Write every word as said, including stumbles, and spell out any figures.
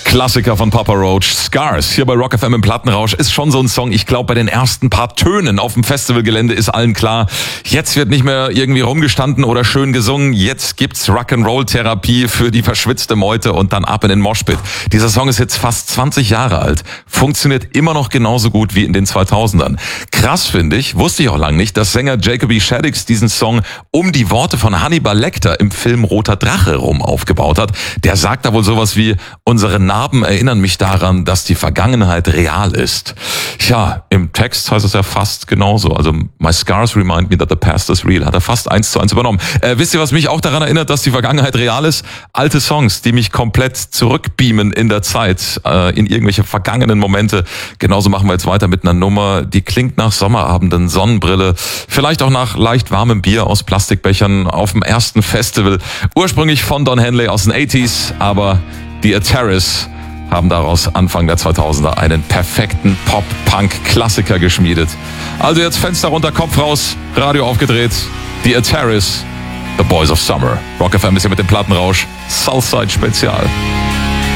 Klassiker von Papa Roach, Scars, hier bei Rock F M im Plattenrausch, ist schon so ein Song, ich glaube, bei den ersten paar Tönen auf dem Festivalgelände ist allen klar, jetzt wird nicht mehr irgendwie rumgestanden oder schön gesungen, jetzt gibt's Rock'n'Roll-Therapie für die verschwitzte Meute und dann ab in den Moshpit. Dieser Song ist jetzt fast zwanzig Jahre alt, funktioniert immer noch genauso gut wie in den zweitausendern. Krass finde ich, wusste ich auch lange nicht, dass Sänger Jacoby Shaddix diesen Song um die Worte von Hannibal Lecter im Film Roter Drache rum aufgebaut hat. Der sagt da wohl sowas wie, unsere Narben erinnern mich daran, dass die Vergangenheit real ist. Ja, im Text heißt es ja fast genauso. Also, my scars remind me that the past is real. Hat er fast eins zu eins übernommen. Äh, wisst ihr, was mich auch daran erinnert, dass die Vergangenheit real ist? Alte Songs, die mich komplett zurückbeamen in der Zeit, äh, in irgendwelche vergangenen Momente. Genauso machen wir jetzt weiter mit einer Nummer, die klingt nach Sommerabenden, Sonnenbrille, vielleicht auch nach leicht warmem Bier aus Plastikbechern auf dem ersten Festival. Ursprünglich von Don Henley aus den achtziger, aber die Ataris haben daraus Anfang der zweitausender einen perfekten Pop-Punk-Klassiker geschmiedet. Also jetzt Fenster runter, Kopf raus, Radio aufgedreht. Die Ataris, The Boys of Summer. Rock F M ist hier mit dem Plattenrausch. Southside Spezial.